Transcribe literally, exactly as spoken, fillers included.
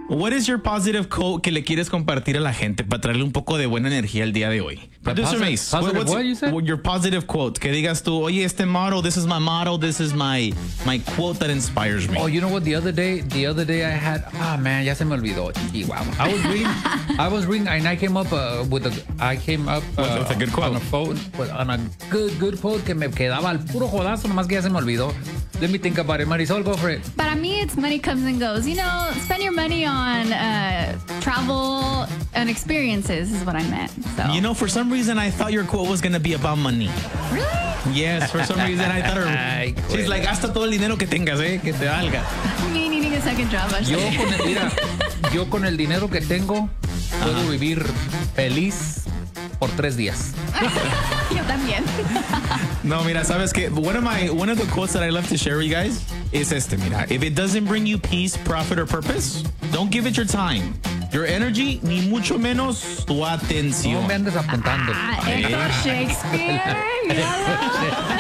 What is your positive quote que le quieres compartir a la gente para traerle un poco de buena energía el día de hoy? Producer posi- Mace, positive what's what you said? your positive quote? Que digas tú, oye, este motto, this is my motto, this is my my quote that inspires me. Oh, you know what? The other day, the other day I had. Ah, man, ya se me olvidó. Chihuahua. I was reading. I was reading, and I came up uh, with a. I came up uh, With a good quote. on a phone with, on a good, good quote que me quedaba al puro jodazo, nomás que ya se me olvidó. Let me think about it, Marisol. Go for it. Para mí, it's money comes and goes. You know, spend your money on uh, travel and experiences is what I meant. So. You know, for some reason, I thought your quote was going to be about money. Really? Yes, for some reason, I thought her, Ay, she's güey. like, gasta todo el dinero que tengas, eh, que te valga. Me needing a second job. Yo actually. con, el, mira, yo con el dinero que tengo puedo vivir feliz por tres días. Yo también. No, mira, sabes que one of my one of the quotes that I love to share with you guys is este, mira, if it doesn't bring you peace, profit, or purpose, don't give it your time, your energy, ni mucho menos tu No atención. me andes apuntando. Ah, Héctor Shakespeare. Míralo.